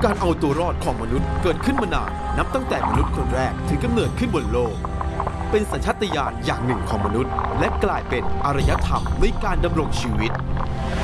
การเอาตัวรอดของมนุษย์เกิดขึ้นมานานนับตั้งแต่มนุษย์คนแรกถือกำเนิดขึ้นบนโลกเป็นสัญชาตญาณอย่างหนึ่งของมนุษย์และกลายเป็นอารยธรรมในการดำรงชีวิต